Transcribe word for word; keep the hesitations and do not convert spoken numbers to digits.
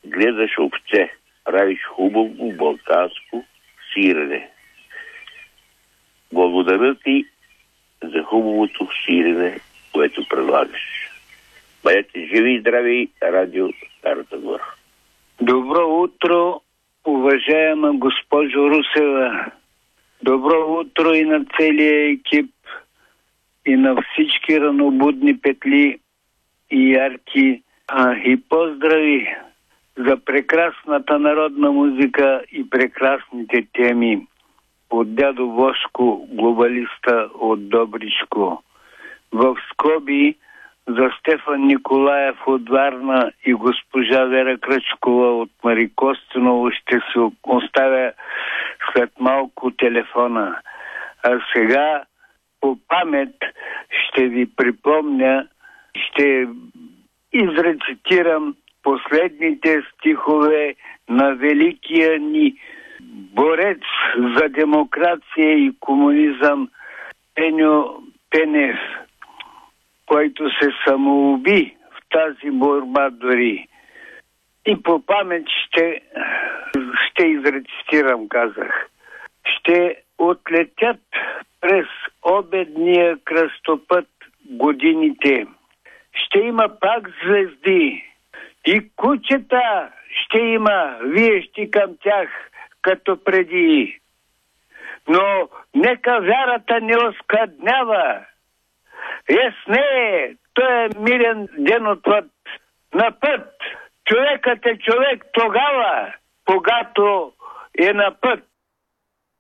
гледаш овце, правиш хубаво балканско сирене. Благодаря ти за хубавото сирене, което предлагаш. Бъдете живи и здрави, радио Старата Гора. Добро утро, уважаема госпожо Русева. Добро утро и на целия екип, и на всички ранобудни петли и ярки. А, и поздрави за прекрасната народна музика и прекрасните теми от дядо Бошко, глобалиста от Добричко. В скоби за Стефан Николаев от Варна и госпожа Вера Кръчкова от Марикостиново ще се оставя след малко телефона. А сега по памет ще ви припомня, ще изрецитирам последните стихове на великия ни борец за демокрация и комунизъм Пеньо Пенев, който се самоуби в тази борба дори. И по памет ще, ще изрецитирам, казах. Ще отлетят през обедния кръстопът годините. Ще има пак звезди и кучета ще има, виещи към тях, като преди. Но нека вярата не оскъднява. Ясне е, той е мирен ден отвъд. На път човекът е човек тогава, когато е на път.